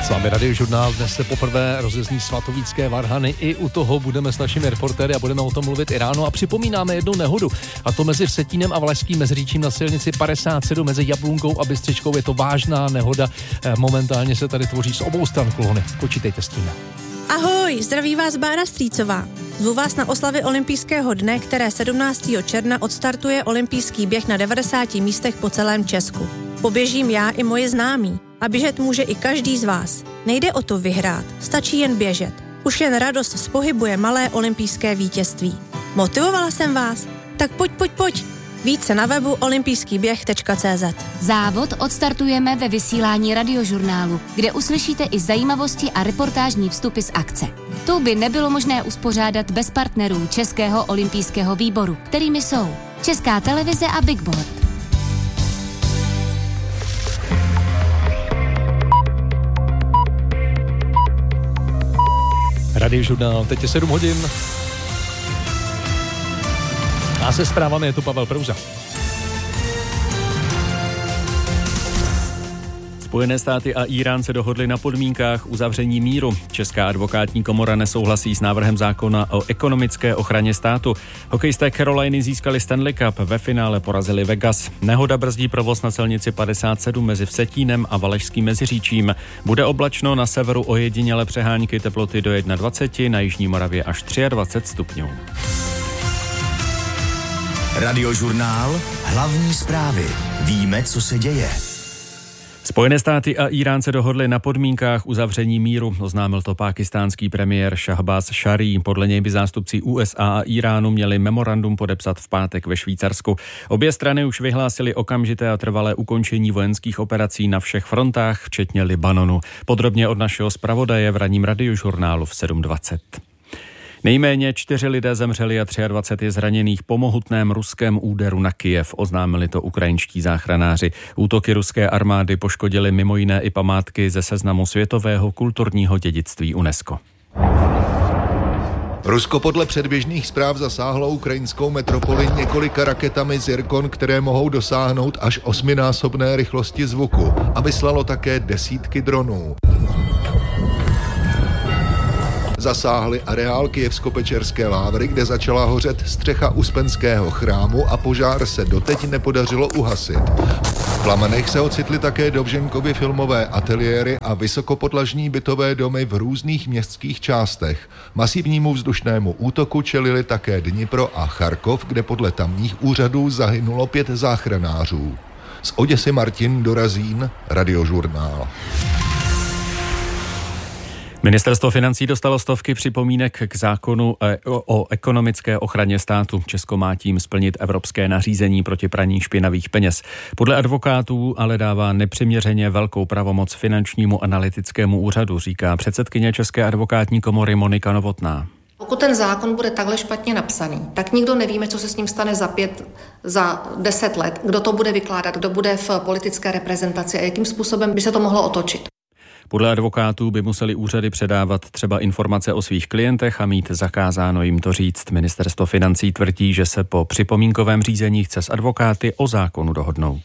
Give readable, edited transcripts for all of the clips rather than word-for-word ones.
S vámi Radiožurnál, dnes se poprvé rozezní svatovícké varhany, i u toho budeme s našimi reportéry a budeme o tom mluvit i ráno a připomínáme jednu nehodu, a to mezi Vsetínem a Valašským Meziříčím na silnici 57 mezi Jablunkou a Bystřičkou. Je to vážná nehoda, momentálně se tady tvoří z obou stran kolony. Počítejte s tím. Ahoj, zdraví vás Bára Strýcová. Zvu vás na oslavy olympijského dne, které 17. června odstartuje olympijský běh na 90 místech po celém Česku. Poběžím já i moje známí. A běžet může i každý z vás. Nejde o to vyhrát, stačí jen běžet. Už jen radost z pohybu je malé olympijské vítězství. Motivovala jsem vás? Tak pojď. Více na webu olympijskýběh.cz. Závod odstartujeme ve vysílání Radiožurnálu, kde uslyšíte i zajímavosti a reportážní vstupy z akce. Tu by nebylo možné uspořádat bez partnerů Českého olympijského výboru, kterými jsou Česká televize a Big Board. Radiožurnál, teď je 7 hodin. A se zprávami je tu Pavel Prouza. Spojené státy a Írán se dohodli na podmínkách uzavření míru. Česká advokátní komora nesouhlasí s návrhem zákona o ekonomické ochraně státu. Hokejisté Caroliny získali Stanley Cup, ve finále porazili Vegas. Nehoda brzdí provoz na silnici 57 mezi Vsetínem a Valašským Meziříčím. Bude oblačno, na severu ojediněle přehánky, teploty do 21, na jižní Moravě až 23 stupňů. Radiožurnál, hlavní zprávy. Víme, co se děje. Spojené státy a Írán se dohodli na podmínkách uzavření míru, oznámil to pákistánský premiér Shahbaz Sharif. Podle něj by zástupci USA a Iránu měli memorandum podepsat v pátek ve Švýcarsku. Obě strany už vyhlásily okamžité a trvalé ukončení vojenských operací na všech frontách, včetně Libanonu. Podrobně od našeho zpravodaje v ranním Radiožurnálu v 7:20. Nejméně 4 lidé zemřeli a 23 je zraněných po mohutném ruském úderu na Kyjev, oznámili to ukrajinští záchranáři. Útoky ruské armády poškodily mimo jiné i památky ze seznamu světového kulturního dědictví UNESCO. Rusko podle předběžných zpráv zasáhlo ukrajinskou metropoli několika raketami Zirkon, které mohou dosáhnout až 8násobné rychlosti zvuku, a vyslalo také desítky dronů. Zasáhly areál Kyjevsko-Pečerské Lávry, kde začala hořet střecha Uspenského chrámu a požár se doteď nepodařilo uhasit. V plamenech se ocitly také Dovženkovy filmové ateliéry a vysokopodlažní bytové domy v různých městských částech. Masivnímu vzdušnému útoku čelili také Dnipro a Charkov, kde podle tamních úřadů zahynulo 5 záchranářů. Z Oděsy Martin Dorazín, Radiožurnál. Ministerstvo financí dostalo stovky připomínek k zákonu o ekonomické ochraně státu. Česko má tím splnit evropské nařízení proti praní špinavých peněz. Podle advokátů ale dává nepřiměřeně velkou pravomoc finančnímu analytickému úřadu, říká předsedkyně České advokátní komory Monika Novotná. Pokud ten zákon bude takhle špatně napsaný, tak nikdo nevíme, co se s ním stane za 10 let, kdo to bude vykládat, kdo bude v politické reprezentaci a jakým způsobem by se to mohlo otočit. Podle advokátů by museli úřady předávat třeba informace o svých klientech a mít zakázáno jim to říct. Ministerstvo financí tvrdí, že se po připomínkovém řízení chce s advokáty o zákonu dohodnout.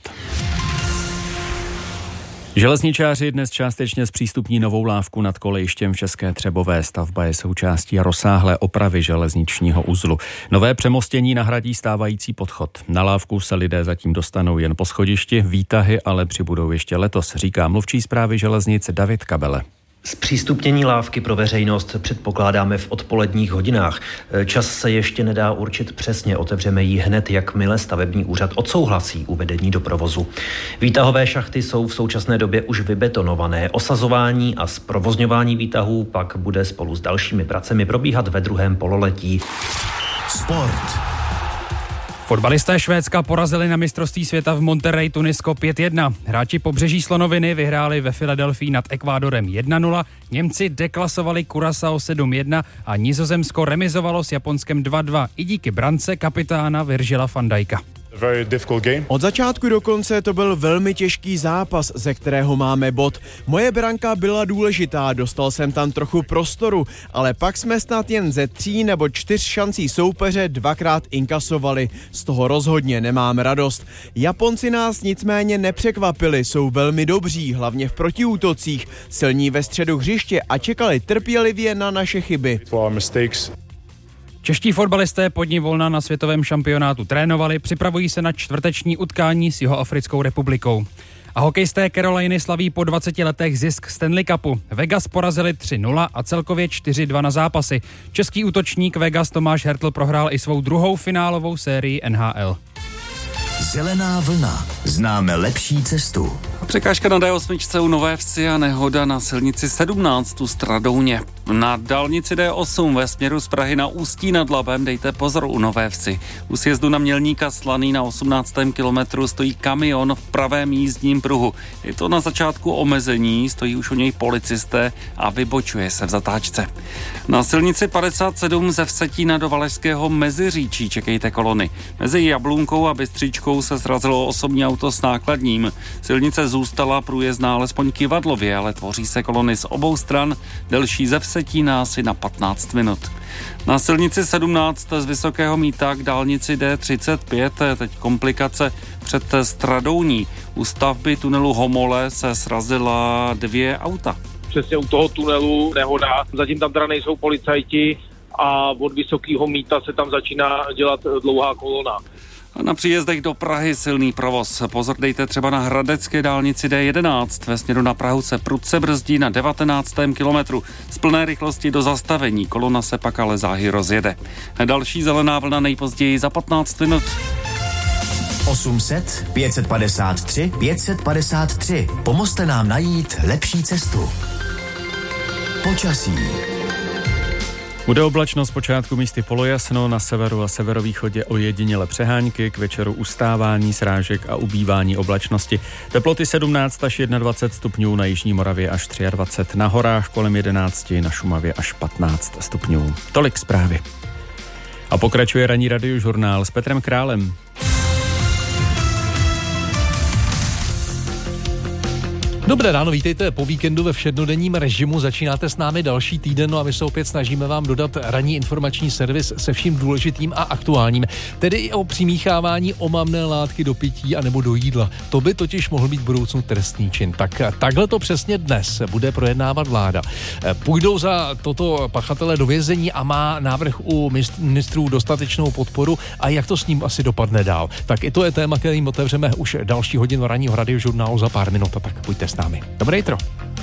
Železničáři dnes částečně zpřístupní novou lávku nad kolejištěm v České Třebové. Stavba je součástí rozsáhlé opravy železničního uzlu. Nové přemostění nahradí stávající podchod. Na lávku se lidé zatím dostanou jen po schodišti, výtahy ale přibudou ještě letos, říká mluvčí správy železnic David Kabele. Zpřístupnění lávky pro veřejnost předpokládáme v odpoledních hodinách. Čas se ještě nedá určit přesně, otevřeme ji hned, jakmile stavební úřad odsouhlasí uvedení do provozu. Výtahové šachty jsou v současné době už vybetonované. Osazování a zprovozňování výtahů pak bude spolu s dalšími pracemi probíhat ve druhém pololetí. Sport. Fotbalisté Švédska porazili na mistrovství světa v Monterrey Tunisko 5-1. Hráči Pobřeží slonoviny vyhráli ve Filadelfii nad Ekvádorem 1-0, Němci deklasovali Curaçao 7-1 a Nizozemsko remizovalo s Japonskem 2-2 i díky brance kapitána Virgila van Dijka. Od začátku do konce to byl velmi těžký zápas, ze kterého máme bod. Moje branka byla důležitá, dostal jsem tam trochu prostoru, ale pak jsme snad jen ze 3 nebo 4 šancí soupeře 2krát inkasovali. Z toho rozhodně nemám radost. Japonci nás nicméně nepřekvapili, jsou velmi dobří, hlavně v protiútocích, silní ve středu hřiště a čekali trpělivě na naše chyby. Čeští fotbalisté po dni volna na světovém šampionátu trénovali, připravují se na čtvrteční utkání s Jihoafrickou republikou. A hokejisté Caroliny slaví po 20 letech zisk Stanley Cupu. Vegas porazili 3-0 a celkově 4-2 na zápasy. Český útočník Vegas Tomáš Hertl prohrál i svou druhou finálovou sérii NHL. Zelená vlna. Známe lepší cestu. Překážka na D8 u Nové Vsi a nehoda na silnici 17 u Stradouně. Na dálnici D8 ve směru z Prahy na Ústí nad Labem dejte pozor u Nové Vsi. U sjezdu na Mělníka Slaný na 18. kilometru stojí kamion v pravém jízdním pruhu. Je to na začátku omezení, stojí už u něj policisté a vybočuje se v zatáčce. Na silnici 57 ze Vsetína do Valašského Meziříčí čekejte kolony. Mezi Jablunkou a Bystřičkou se srazilo osobní auto s nákladním. Silnice zůstala průjezdná alespoň kyvadlově, ale tvoří se kolony z obou stran, delší ze Vsetína asi na 15 minut. Na silnici 17 z Vysokého Mýta k dálnici D35 teď komplikace před Stradouní. U stavby tunelu Homole se srazila 2 auta. Přesně u toho tunelu nehoda, zatím tam teda nejsou policajti a od Vysokého Mýta se tam začíná dělat dlouhá kolona. Na příjezdech do Prahy silný provoz. Pozor dejte třeba na hradecké dálnici D11. Ve směru na Prahu se prudce brzdí na 19. kilometru. Z plné rychlosti do zastavení. Kolona se pak ale záhy rozjede. Další zelená vlna nejpozději za 15 minut. 800 553 553. Pomozte nám najít lepší cestu. Počasí. Bude oblačno, zpočátku místy polojasno, na severu a severovýchodě ojediněle přehánky, k večeru ustávání srážek a ubývání oblačnosti. Teploty 17 až 21 stupňů, na jižní Moravě až 23, na horách kolem 11, na Šumavě až 15 stupňů. Tolik zprávy. A pokračuje ranní radiožurnál s Petrem Králem. Dobré ráno, vítejte po víkendu ve všednodenním režimu, začínáte s námi další týden, no a my se opět snažíme vám dodat ranní informační servis se vším důležitým a aktuálním, tedy i o přimíchávání omamné látky do pití anebo do jídla. To by totiž mohl být v budoucnu trestný čin. Tak takhle to přesně dnes bude projednávat vláda. Půjdou za toto pachatele do vězení a má návrh u ministrů dostatečnou podporu a jak to s ním asi dopadne dál. Tak i to je téma, kterým otevřeme už další hodinu ranního radiožurnálu za pár minut, a tak pojďte s námi. Dobré jitro.